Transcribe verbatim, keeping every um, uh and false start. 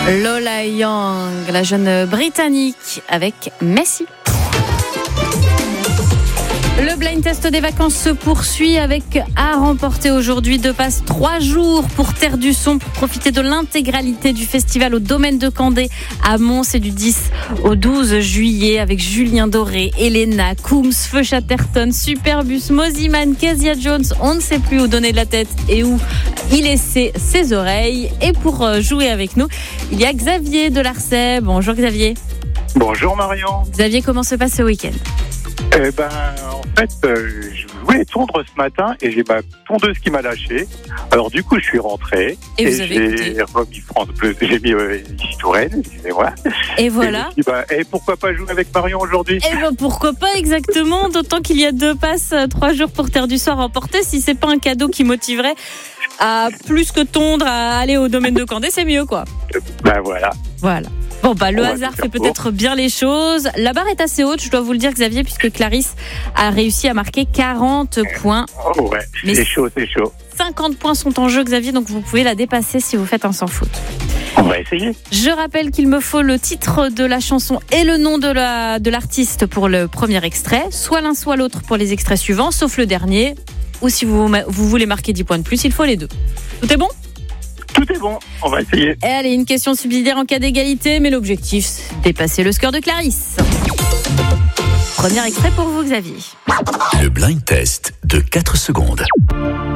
Lola Young, la jeune britannique avec Messi. Le blind test des vacances se poursuit avec à remporter aujourd'hui deux passes trois jours pour Terre du Son pour profiter de l'intégralité du festival au domaine de Candé à Mons. C'est du dix au douze juillet avec Julien Doré, Elena, Coombs, Feu Chatterton, Superbus, Moziman, Kezia Jones. On ne sait plus où donner de la tête et où y laisser ses oreilles. Et pour jouer avec nous, il y a Xavier de Larçay. Bonjour Xavier. Bonjour Marion. Xavier, comment se passe ce week-end ? Eh ben, en fait, euh, je voulais tondre ce matin et j'ai ma tondeuse qui m'a lâché. Alors du coup, je suis rentré et, et vous avez j'ai écouté. remis France Bleu, j'ai mis euh, Ici Touraine, excusez-moi. Et voilà. Et, dit, bah, et pourquoi pas jouer avec Marion aujourd'hui ? Eh ben pourquoi pas exactement, d'autant qu'il y a deux passes euh, trois jours pour Terre du Son à remporter. Si c'est pas un cadeau qui motiverait à plus que tondre, à aller au domaine de Candé, c'est mieux quoi. Ben voilà. Voilà. Bon bah le On hasard fait pour. peut-être bien les choses. La barre est assez haute, je dois vous le dire Xavier, puisque Clarisse a réussi à marquer quarante points. Oh ouais, Mais c'est chaud, c'est chaud. cinquante points sont en jeu Xavier, donc vous pouvez la dépasser si vous faites un sans faute. On va essayer. Je rappelle qu'il me faut le titre de la chanson et le nom de, la, de l'artiste pour le premier extrait, soit l'un soit l'autre pour les extraits suivants, sauf le dernier, ou si vous, vous voulez marquer dix points de plus, il faut les deux. Tout est bon ? Tout est bon, on va essayer. Et allez, une question subsidiaire en cas d'égalité, mais l'objectif, c'est de dépasser le score de Clarisse. Premier extrait pour vous Xavier. Le blind test de quatre secondes.